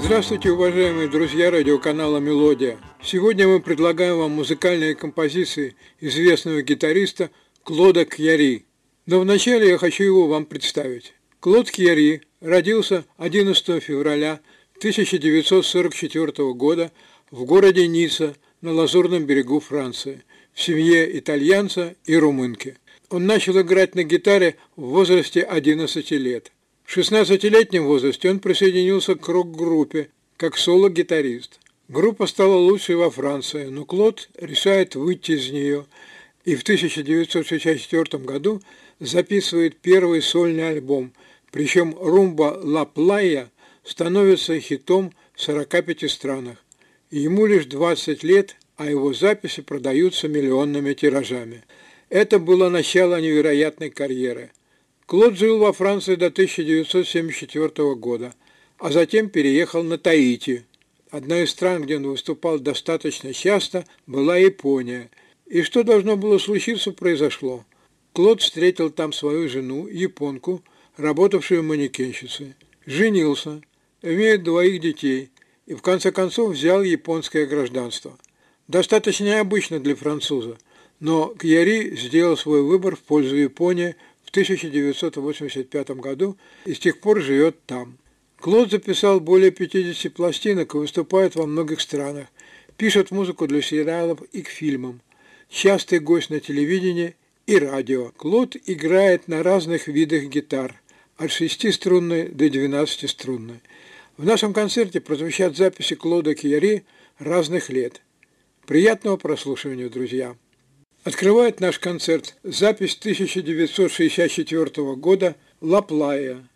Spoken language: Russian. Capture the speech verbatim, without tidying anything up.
Здравствуйте, уважаемые друзья радиоканала «Мелодия». Сегодня мы предлагаем вам музыкальные композиции известного гитариста Клода Кьяри. Но вначале я хочу его вам представить. Клод Кьяри родился одиннадцатого февраля тысяча девятьсот сорок четвёртого года в городе Ницца на Лазурном берегу Франции в семье итальянца и румынки. Он начал играть на гитаре в возрасте одиннадцати лет. В шестнадцатилетнем возрасте он присоединился к рок-группе как соло-гитарист. Группа стала лучшей во Франции, но Клод решает выйти из нее и в тысяча девятьсот шестьдесят четвёртом году записывает первый сольный альбом, причем «Румба ла Плая» становится хитом в сорока пяти странах. Ему лишь двадцать лет, а его записи продаются миллионными тиражами. Это было начало невероятной карьеры. Клод жил во Франции до тысяча девятьсот семьдесят четвёртого года, а затем переехал на Таити. Одна из стран, где он выступал достаточно часто, была Япония. И что должно было случиться, произошло. Клод встретил там свою жену, японку, работавшую манекенщицей. Женился, имеет двоих детей и в конце концов взял японское гражданство. Достаточно необычно для француза, но Кьяри сделал свой выбор в пользу Японии в тысяча девятьсот восемьдесят пятом году и с тех пор живет там. Клод записал более пятидесяти пластинок и выступает во многих странах, пишет музыку для сериалов и к фильмам, частый гость на телевидении и радио. Клод играет на разных видах гитар, от шестиструнной до двенадцатиструнной. В нашем концерте прозвучат записи Клода Кьяри разных лет. Приятного прослушивания, друзья! Открывает наш концерт запись тысяча девятьсот шестьдесят четвёртого года «Ла Плая».